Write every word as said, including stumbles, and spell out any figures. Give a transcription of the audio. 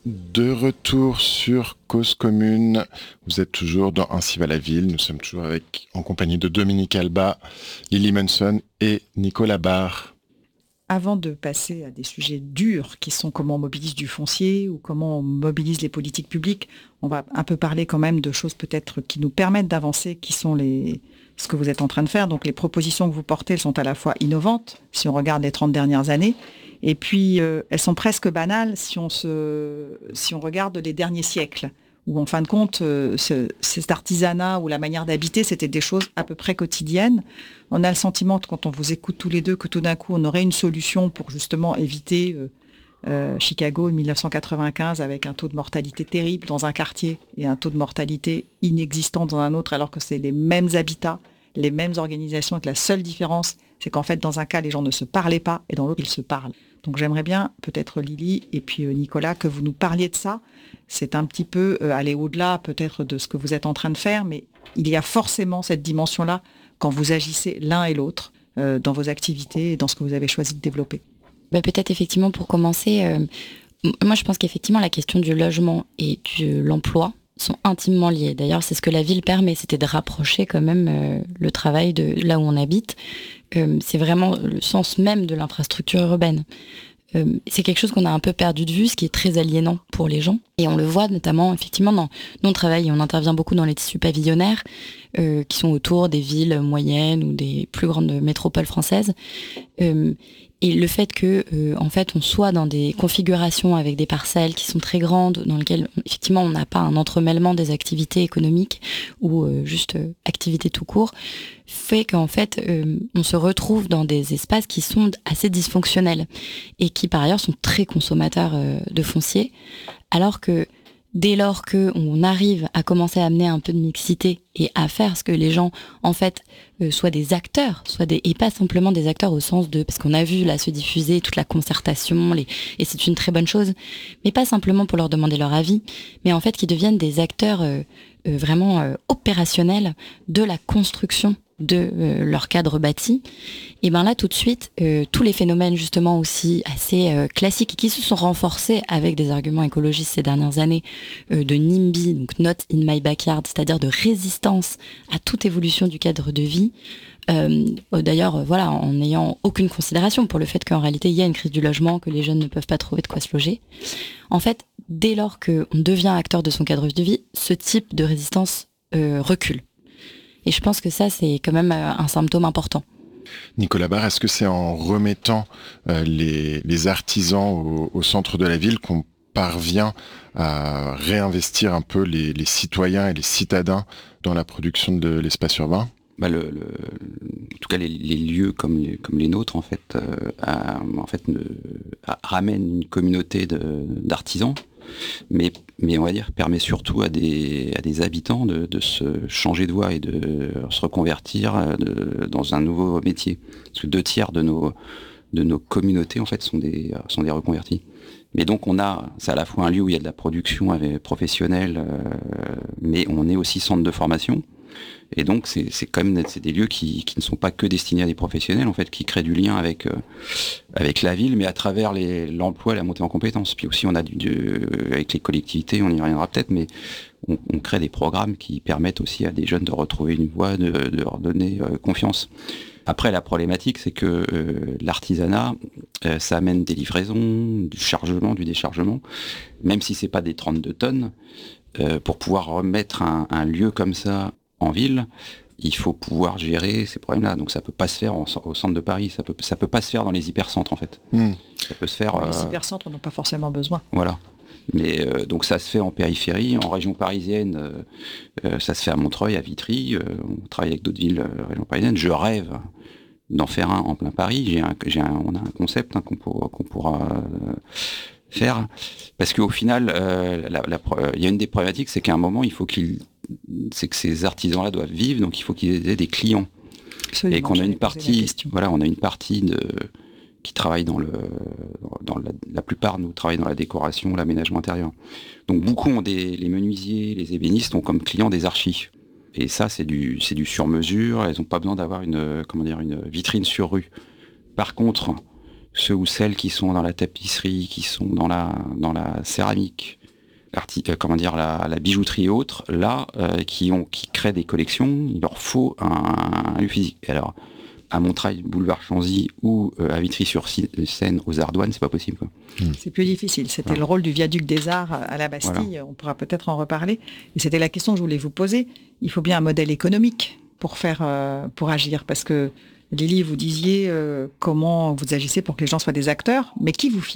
De retour sur Cause Commune, vous êtes toujours dans Ainsi va la ville, nous sommes toujours avec, en compagnie de Dominique Alba, Lily Munson et Nicolas Barre. Avant de passer à des sujets durs qui sont comment on mobilise du foncier ou comment on mobilise les politiques publiques, on va un peu parler quand même de choses peut-être qui nous permettent d'avancer, qui sont les, ce que vous êtes en train de faire. Donc les propositions que vous portez, elles sont à la fois innovantes, si on regarde les trente dernières années, et puis euh, elles sont presque banales si on, se, si on regarde les derniers siècles, où en fin de compte, euh, ce, cet artisanat ou la manière d'habiter, c'était des choses à peu près quotidiennes. On a le sentiment, quand on vous écoute tous les deux, que tout d'un coup, on aurait une solution pour justement éviter euh, euh, Chicago mille neuf cent quatre-vingt-quinze avec un taux de mortalité terrible dans un quartier et un taux de mortalité inexistant dans un autre, alors que c'est les mêmes habitats, les mêmes organisations, et que la seule différence, c'est qu'en fait, dans un cas, les gens ne se parlaient pas et dans l'autre, ils se parlent. Donc j'aimerais bien, peut-être Lily et puis euh, Nicolas, que vous nous parliez de ça. C'est un petit peu euh, aller au-delà peut-être de ce que vous êtes en train de faire, mais il y a forcément cette dimension-là quand vous agissez l'un et l'autre euh, dans vos activités et dans ce que vous avez choisi de développer. Bah, peut-être effectivement pour commencer, euh, moi je pense qu'effectivement la question du logement et de l'emploi sont intimement liées. D'ailleurs, c'est ce que la ville permet, c'était de rapprocher quand même euh, le travail de là où on habite. Euh, c'est vraiment le sens même de l'infrastructure urbaine. Euh, c'est quelque chose qu'on a un peu perdu de vue, ce qui est très aliénant pour les gens. Et on le voit notamment, effectivement, dans, nous on travaille et on intervient beaucoup dans les tissus pavillonnaires euh, qui sont autour des villes moyennes ou des plus grandes métropoles françaises. Euh, Et le fait que, euh, en fait, on soit dans des configurations avec des parcelles qui sont très grandes, dans lesquelles, effectivement, on n'a pas un entremêlement des activités économiques ou euh, juste euh, activités tout court, fait qu'en fait, euh, on se retrouve dans des espaces qui sont assez dysfonctionnels et qui, par ailleurs, sont très consommateurs euh, de foncier, alors que dès lors qu'on arrive à commencer à amener un peu de mixité et à faire ce que les gens, en fait, euh, soient des acteurs, soient des, et pas simplement des acteurs au sens de, parce qu'on a vu là se diffuser toute la concertation, les, et c'est une très bonne chose, mais pas simplement pour leur demander leur avis, mais en fait qui deviennent des acteurs euh, euh, vraiment euh, opérationnels de la construction de euh, leur cadre bâti, et ben là tout de suite euh, tous les phénomènes justement aussi assez euh, classiques qui se sont renforcés avec des arguments écologistes ces dernières années euh, de NIMBY, donc Not in my backyard, c'est-à-dire de résistance à toute évolution du cadre de vie. Euh, d'ailleurs, euh, voilà, en n'ayant aucune considération pour le fait qu'en réalité il y a une crise du logement, que les jeunes ne peuvent pas trouver de quoi se loger. En fait, dès lors qu'on devient acteur de son cadre de vie, ce type de résistance euh, recule. Et je pense que ça, c'est quand même un symptôme important. Nicolas Barre, est-ce que c'est en remettant euh, les, les artisans au, au centre de la ville qu'on parvient à réinvestir un peu les, les citoyens et les citadins dans la production de l'espace urbain ? Bah le, le, en tout cas, les, les lieux comme les, comme les nôtres, en fait, euh, à, en fait ne, à, ramènent une communauté de, d'artisans, mais, mais on va dire permet surtout à des, à des habitants de, de se changer de voie et de se reconvertir de, dans un nouveau métier. Parce que deux tiers de nos, de nos communautés, en fait, sont des, sont des reconvertis. Mais donc on a, c'est à la fois un lieu où il y a de la production avec, professionnelle, euh, mais on est aussi centre de formation. Et donc c'est, c'est quand même c'est des lieux qui, qui ne sont pas que destinés à des professionnels, en fait, qui créent du lien avec euh, avec la ville, mais à travers les, l'emploi, la montée en compétences. Puis aussi on a du, du avec les collectivités, on y reviendra peut-être, mais on, on crée des programmes qui permettent aussi à des jeunes de retrouver une voie, de, de leur donner euh, confiance. Après, la problématique, c'est que euh, l'artisanat, euh, ça amène des livraisons, du chargement, du déchargement, même si c'est pas des trente-deux tonnes. Euh, pour pouvoir remettre un, un lieu comme ça en ville, il faut pouvoir gérer ces problèmes-là. Donc ça peut pas se faire en, au centre de Paris, ça peut ça peut pas se faire dans les hypercentres en fait. Mmh. Ça peut se faire. Les euh, hypercentres n'ont pas forcément besoin. Voilà. Mais euh, donc ça se fait en périphérie, en région parisienne, euh, euh, ça se fait à Montreuil, à Vitry. Euh, on travaille avec d'autres villes euh, région parisienne. Je rêve d'en faire un en plein Paris. J'ai un, j'ai un, on a un concept hein, qu'on pourra, qu'on pourra euh, faire, parce qu'au final, euh, la, la, il y a une des problématiques, c'est qu'à un moment, il faut qu'ils, c'est que ces artisans-là doivent vivre, donc il faut qu'ils aient des clients. Absolument, et qu'on a une partie, voilà, on a une partie de qui travaille dans le, dans la, la plupart nous travaillent dans la décoration, l'aménagement intérieur. Donc beaucoup ont des, les menuisiers, les ébénistes ont comme clients des archis. Et ça, c'est du, c'est du sur-mesure. Elles n'ont pas besoin d'avoir une, comment dire, une vitrine sur rue. Par contre, ceux ou celles qui sont dans la tapisserie, qui sont dans la, dans la céramique, arti- euh, comment dire, la, la bijouterie et autres, là, euh, qui, ont, qui créent des collections, il leur faut un, un lieu physique. Et alors, à Montreuil, boulevard Chanzy ou euh, à Vitry-sur-Seine, aux Ardoines, c'est pas possible, quoi. C'est plus difficile. C'était Ouais. le rôle du viaduc des Arts à la Bastille. Voilà. On pourra peut-être en reparler. Et c'était la question que je voulais vous poser. Il faut bien un modèle économique pour faire, euh, pour agir, parce que Lily, vous disiez euh, comment vous agissez pour que les gens soient des acteurs, mais qui vous finance ?